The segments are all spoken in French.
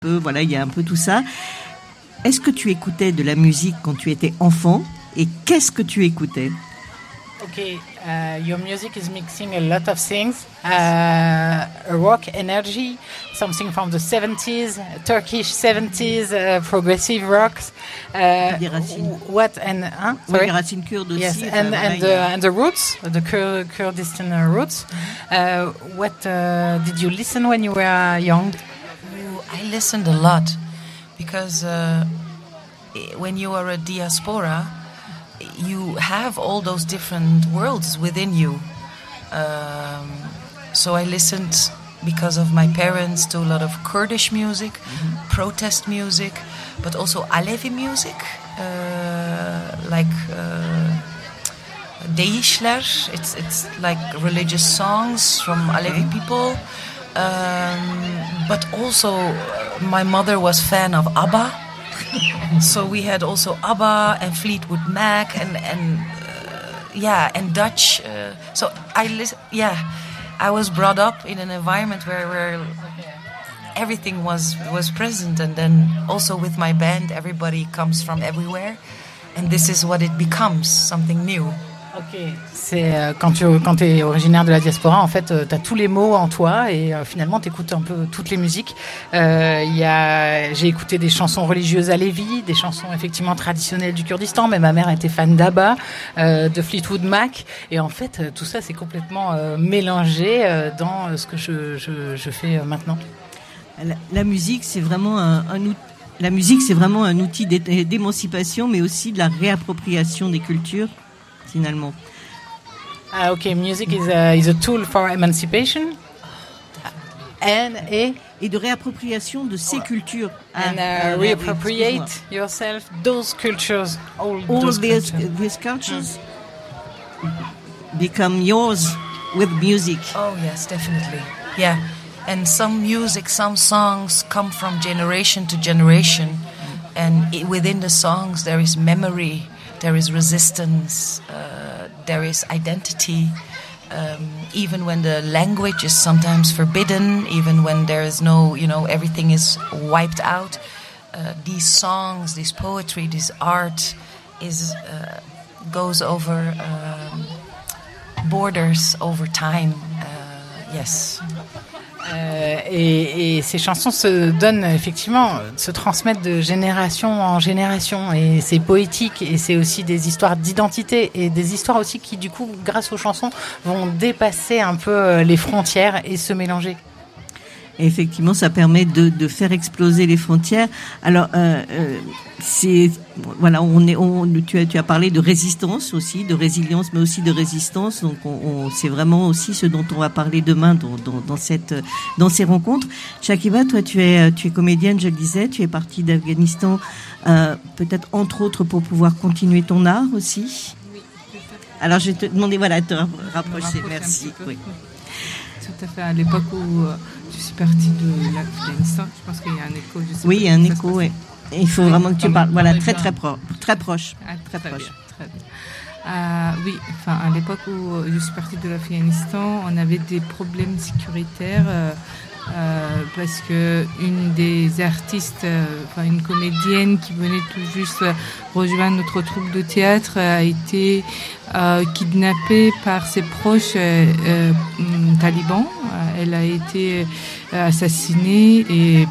Voilà, il y a un peu tout ça. Est-ce que tu écoutais de la musique quand tu étais enfant et qu'est-ce que tu écoutais? Okay, your music is mixing a lot of things. Rock energy, something from the 70s, Turkish 70s, progressive rocks. Des racines. What and sorry? Des racines kurdes aussi. Yes, and the roots, the Kurdistan roots. What did you listen when you were young? I listened a lot because when you are a diaspora, you have all those different worlds within you. So I listened, because of my parents, to a lot of Kurdish music, protest music, but also Alevi music, like Deyishler. It's like religious songs from Alevi people. But also, my mother was fan of ABBA. So we had also ABBA and Fleetwood Mac and Dutch. So I was brought up in an environment where everything was present, and then also with my band, everybody comes from everywhere, and this is what it becomes, something new. Ok, c'est quand tu es originaire de la diaspora, en fait, tu as tous les mots en toi et finalement tu écoutes un peu toutes les musiques. J'ai écouté des chansons religieuses alévis, des chansons effectivement traditionnelles du Kurdistan, mais ma mère était fan d'ABBA, de Fleetwood Mac, et en fait tout ça c'est complètement mélangé dans ce que je fais maintenant. La musique, c'est vraiment la musique, c'est vraiment un outil d'émancipation, mais aussi de la réappropriation des cultures. Finalement. Okay, music is a tool for emancipation et de réappropriation de ces cultures. And reappropriate yourself those cultures, all these cultures become yours with music. Oh yes, definitely. Yeah, and some music, some songs come from generation to generation, and within the songs there is memory. There is resistance, there is identity, even when the language is sometimes forbidden, even when there is no, everything is wiped out. These songs, this poetry, this art goes over borders, over time, yes. Et ces chansons se donnent effectivement, se transmettent de génération en génération, et c'est poétique, et c'est aussi des histoires d'identité et des histoires aussi qui du coup grâce aux chansons vont dépasser un peu les frontières et se mélanger. Et effectivement, ça permet de faire exploser les frontières. Alors, tu as parlé de résistance aussi, de résilience, mais aussi de résistance. Donc, c'est vraiment aussi ce dont on va parler demain dans ces rencontres. Shakiba, toi, tu es comédienne, je le disais. Tu es partie d'Afghanistan, peut-être entre autres pour pouvoir continuer ton art aussi. Oui. Alors, je vais te demander, de te rapprocher. Merci. Oui. Tout à fait. À l'époque où je suis partie de l'Afghanistan, je pense qu'il y a un écho. Oui, il y a un écho, oui. Il faut vraiment que tu parles. Voilà, très proche. Très proche. Très bien. Oui, à l'époque où je suis partie de l'Afghanistan, on avait des problèmes sécuritaires parce que une des artistes, une comédienne qui venait tout juste rejoindre notre troupe de théâtre a été kidnappée par ses proches talibans. Elle a été assassinée et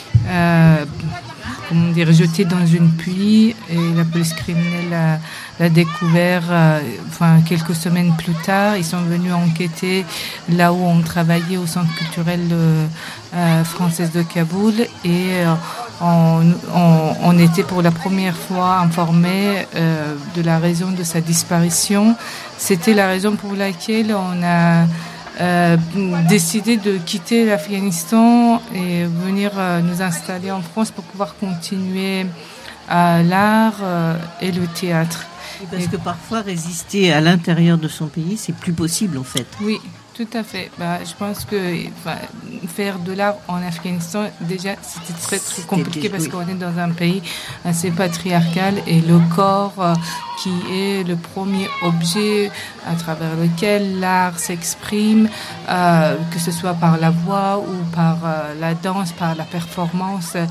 jetée dans une pluie, et la police criminelle l'a découvert quelques semaines plus tard. Ils sont venus enquêter là où on travaillait au centre culturel français de Kaboul, et on était pour la première fois informés de la raison de sa disparition. C'était la raison pour laquelle on a décidé de quitter l'Afghanistan et venir nous installer en France pour pouvoir continuer l'art et le théâtre. Parce que parfois résister à l'intérieur de son pays, c'est plus possible en fait. Oui, Tout à fait. Je pense que faire de l'art en Afghanistan, déjà, c'était très, très compliqué parce qu'on est dans un pays assez patriarcal et le corps qui est le premier objet à travers lequel l'art s'exprime, que ce soit par la voix ou par la danse, par la performance,